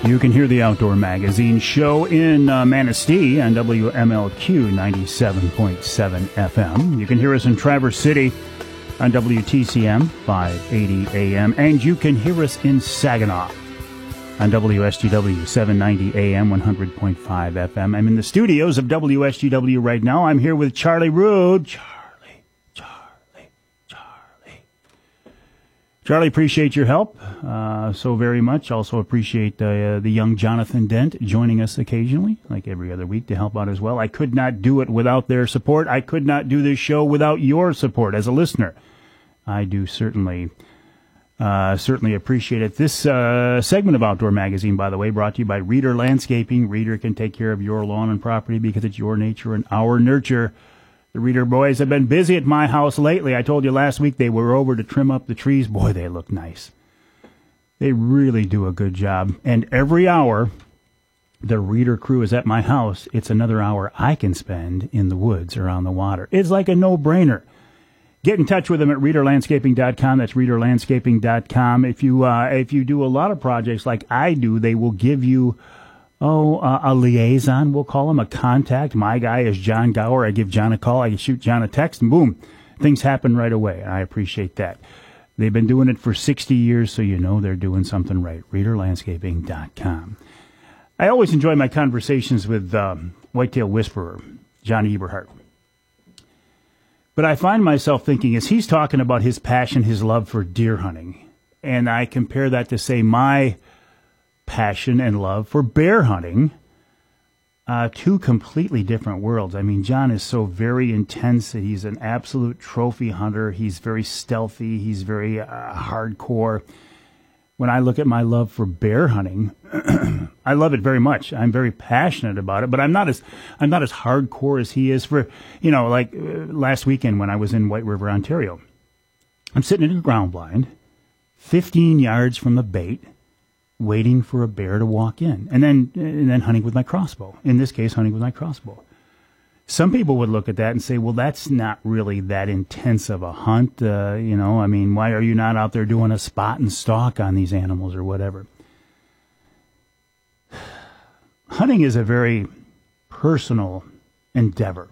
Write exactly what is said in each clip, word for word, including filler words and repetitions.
You can hear the Outdoor Magazine show in uh, Manistee on W M L Q ninety-seven point seven F M. You can hear us in Traverse City on W T C M five eighty A M. And you can hear us in Saginaw on W S G W seven ninety A M, one hundred point five F M. I'm in the studios of W S G W right now. I'm here with Charlie Rood. Charlie, Charlie, Charlie. Charlie, appreciate your help uh, so very much. Also appreciate uh, the young Jonathan Dent joining us occasionally, like every other week, to help out as well. I could not do it without their support. I could not do this show without your support as a listener. I do certainly Uh, certainly appreciate it. This uh, segment of Outdoor Magazine, by the way, brought to you by Reader Landscaping. Reader can take care of your lawn and property because it's your nature and our nurture. The Reader boys have been busy at my house lately. I told you last week they were over to trim up the trees. Boy, they look nice. They really do a good job. And every hour the Reader crew is at my house, it's another hour I can spend in the woods or on the water. It's like a no-brainer. Get in touch with them at reader landscaping dot com. That's reader landscaping dot com. If you uh, if you do a lot of projects like I do, they will give you oh uh, a liaison. We'll call him a contact. My guy is John Gower. I give John a call. I shoot John a text, and boom, things happen right away. I appreciate that. They've been doing it for sixty years, so you know they're doing something right. reader landscaping dot com. I always enjoy my conversations with um, Whitetail Whisperer Johnny Eberhart. But I find myself thinking, as he's talking about his passion, his love for deer hunting, and I compare that to, say, my passion and love for bear hunting, uh, two completely different worlds. I mean, John is so very intense that he's an absolute trophy hunter. He's very stealthy. He's very uh, hardcore. When I look at my love for bear hunting, I love it very much. I'm very passionate about it, but I'm not as I'm not as hardcore as he is. For you know, like uh, last weekend when I was in White River, Ontario, I'm sitting in a ground blind, fifteen yards from the bait, waiting for a bear to walk in, and then and then hunting with my crossbow. In this case, hunting with my crossbow. Some people would look at that and say, well, that's not really that intense of a hunt. Uh, you know, I mean, why are you not out there doing a spot and stalk on these animals or whatever? Hunting is a very personal endeavor.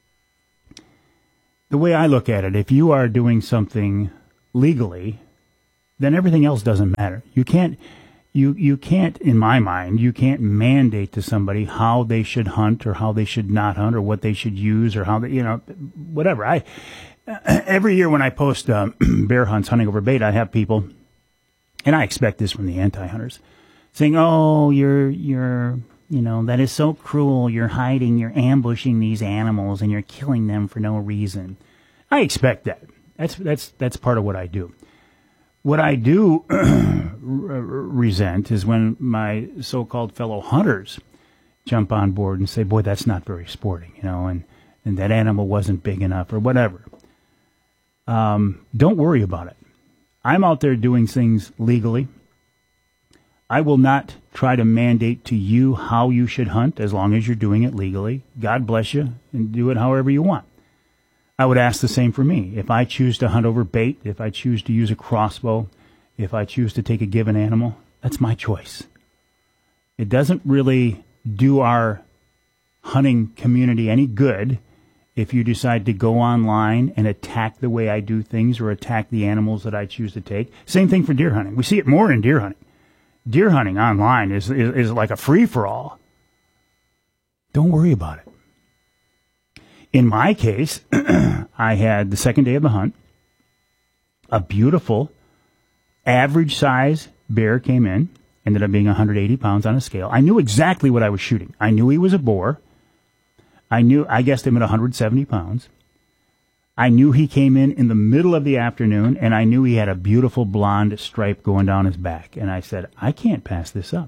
The way I look at it, if you are doing something legally, then everything else doesn't matter. You can't... You you can't, in my mind, you can't mandate to somebody how they should hunt or how they should not hunt or what they should use or how they, you know, whatever. I every year when I post um, bear hunts hunting over bait, I have people, and I expect this from the anti-hunters, saying, "Oh, you're you're you know that is so cruel. You're hiding, you're ambushing these animals, and you're killing them for no reason." I expect that. That's that's that's part of what I do. What I do resent is when my so-called fellow hunters jump on board and say, boy, that's not very sporting, you know, and, and that animal wasn't big enough or whatever. Um, don't worry about it. I'm out there doing things legally. I will not try to mandate to you how you should hunt as long as you're doing it legally. God bless you, and do it however you want. I would ask the same for me. If I choose to hunt over bait, if I choose to use a crossbow, if I choose to take a given animal, that's my choice. It doesn't really do our hunting community any good if you decide to go online and attack the way I do things or attack the animals that I choose to take. Same thing for deer hunting. We see it more in deer hunting. Deer hunting online is, is, is like a free-for-all. Don't worry about it. In my case, I had the second day of the hunt, a beautiful average size bear came in, ended up being one hundred eighty pounds on a scale. I knew exactly what I was shooting. I knew he was a boar. I knew, I guessed him at one hundred seventy pounds. I knew he came in in the middle of the afternoon, and I knew he had a beautiful blonde stripe going down his back. And I said, I can't pass this up.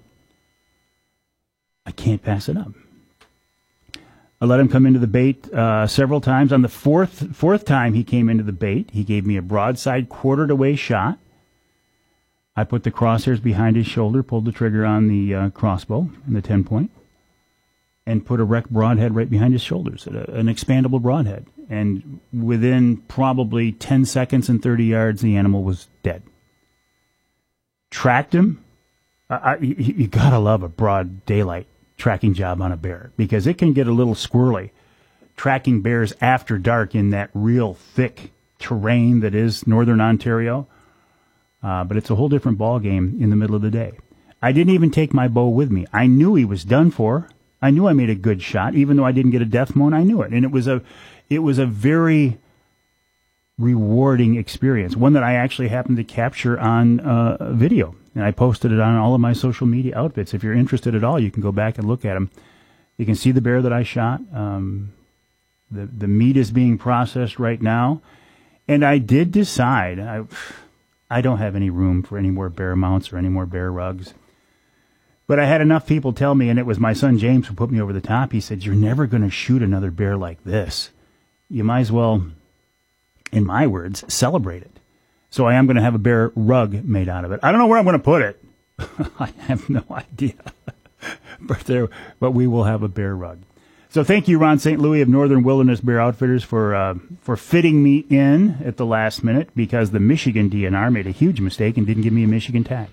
I can't pass it up. I let him come into the bait uh, several times. On the fourth fourth time he came into the bait, he gave me a broadside quartered away shot. I put the crosshairs behind his shoulder, pulled the trigger on the uh, crossbow and the ten point, and put a rec broadhead right behind his shoulders, an expandable broadhead. And within probably ten seconds and thirty yards, the animal was dead. Tracked him, I, you, you gotta love a broad daylight tracking job on a bear, because it can get a little squirrely tracking bears after dark in that real thick terrain that is northern Ontario. Uh, but it's a whole different ball game in the middle of the day. I didn't even take my bow with me. I knew he was done for. I knew I made a good shot, even though I didn't get a death moan. I knew it, and it was a, it was a very rewarding experience. One that I actually happened to capture on uh, video, and I posted it on all of my social media outfits. If you're interested at all, you can go back and look at them. You can see the bear that I shot. Um, the the meat is being processed right now, and I did decide I. I don't have any room for any more bear mounts or any more bear rugs. But I had enough people tell me, and it was my son James who put me over the top. He said, you're never going to shoot another bear like this. You might as well, in my words, celebrate it. So I am going to have a bear rug made out of it. I don't know where I'm going to put it. I have no idea. but, there, but we will have a bear rug. So thank you, Ron Saint Louis of Northern Wilderness Bear Outfitters, for uh, for fitting me in at the last minute, because the Michigan D N R made a huge mistake and didn't give me a Michigan tag.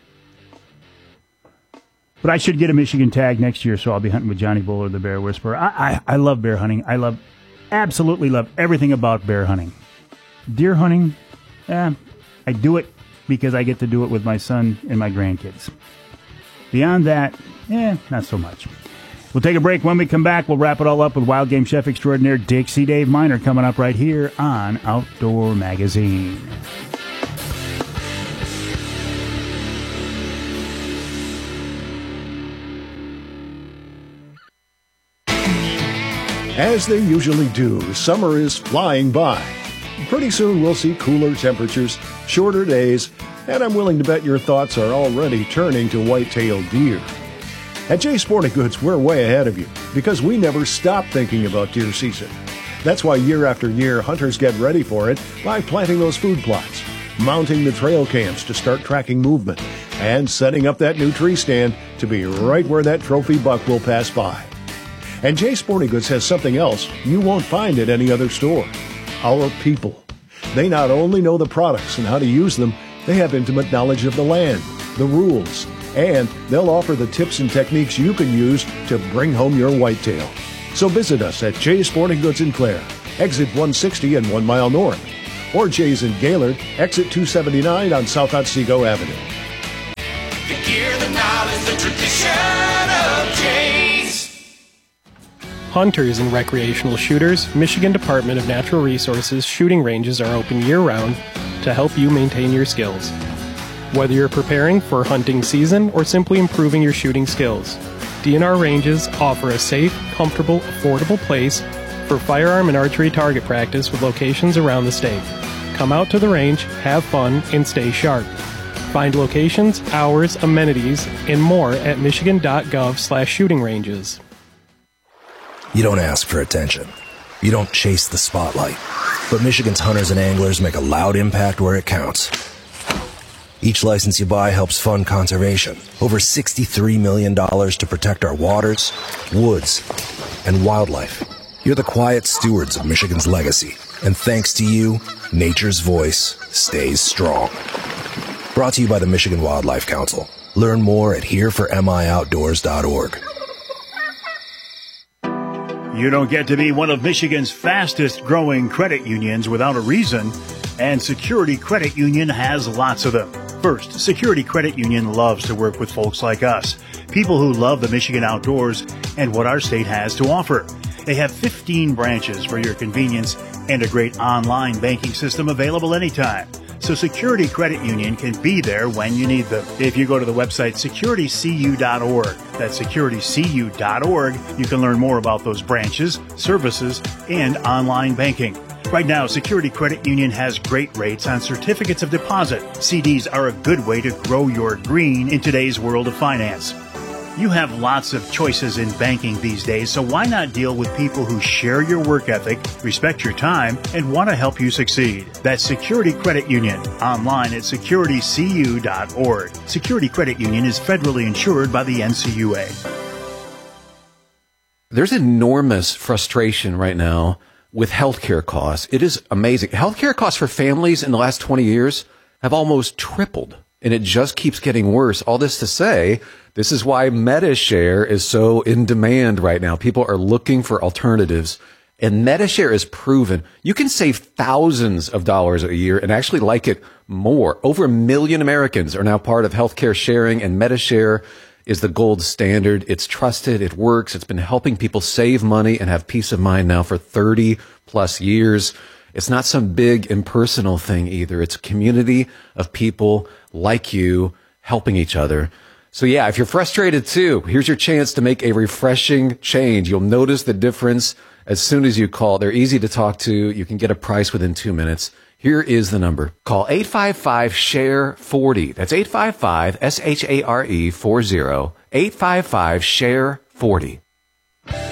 But I should get a Michigan tag next year, so I'll be hunting with Johnny Buller, the Bear Whisperer. I, I, I love bear hunting. I love, absolutely love everything about bear hunting. Deer hunting, eh, I do it because I get to do it with my son and my grandkids. Beyond that, eh, not so much. We'll take a break. When we come back, we'll wrap it all up with Wild Game Chef Extraordinaire Dixie Dave Miner coming up right here on Outdoor Magazine. As they usually do, summer is flying by. Pretty soon we'll see cooler temperatures, shorter days, and I'm willing to bet your thoughts are already turning to white-tailed deer. At Jay's Sporting Goods, we're way ahead of you because we never stop thinking about deer season. That's why year after year, hunters get ready for it by planting those food plots, mounting the trail cams to start tracking movement, and setting up that new tree stand to be right where that trophy buck will pass by. And Jay's Sporting Goods has something else you won't find at any other store. Our people. They not only know the products and how to use them, they have intimate knowledge of the land, the rules, and they'll offer the tips and techniques you can use to bring home your whitetail. So visit us at Jay's Sporting Goods in Clare, exit one sixty and one mile north, or Jay's in Gaylord, exit two seventy-nine on South Otsego Avenue. The gear, the knowledge, the tradition of Jay's. Hunters and recreational shooters, Michigan Department of Natural Resources shooting ranges are open year-round to help you maintain your skills. Whether you're preparing for hunting season or simply improving your shooting skills, D N R ranges offer a safe, comfortable, affordable place for firearm and archery target practice with locations around the state. Come out to the range, have fun, and stay sharp. Find locations, hours, amenities, and more at michigan.gov slash shooting ranges. You don't ask for attention. You don't chase the spotlight. But Michigan's hunters and anglers make a loud impact where it counts. Each license you buy helps fund conservation. Over sixty-three million dollars to protect our waters, woods, and wildlife. You're the quiet stewards of Michigan's legacy. And thanks to you, nature's voice stays strong. Brought to you by the Michigan Wildlife Council. Learn more at here for m i outdoors dot org. You don't get to be one of Michigan's fastest growing credit unions without a reason, and Security Credit Union has lots of them. First, Security Credit Union loves to work with folks like us, people who love the Michigan outdoors and what our state has to offer. They have fifteen branches for your convenience and a great online banking system available anytime. So Security Credit Union can be there when you need them. If you go to the website security c u dot org, that's security c u dot org, you can learn more about those branches, services, and online banking. Right now, Security Credit Union has great rates on certificates of deposit. C Ds are a good way to grow your green in today's world of finance. You have lots of choices in banking these days, so why not deal with people who share your work ethic, respect your time, and want to help you succeed? That's Security Credit Union, online at security c u dot org. Security Credit Union is federally insured by the N C U A. There's enormous frustration right now with healthcare costs. It is amazing. Healthcare costs for families in the last twenty years have almost tripled. and it just keeps getting worse. All this to say, this is why MediShare is so in demand right now. People are looking for alternatives, and MediShare is proven. You can save thousands of dollars a year and actually like it more. Over a million Americans are now part of healthcare sharing, and MediShare is the gold standard. It's trusted. It works. It's been helping people save money and have peace of mind now for thirty plus years. It's not some big impersonal thing either. It's a community of people like you helping each other. So yeah, if you're frustrated too, here's your chance to make a refreshing change. You'll notice the difference as soon as you call. They're easy to talk to. You can get a price within two minutes. Here is the number. Call eight five five, share forty. That's eight five five, S H A R E, four zero. eight five five, share forty.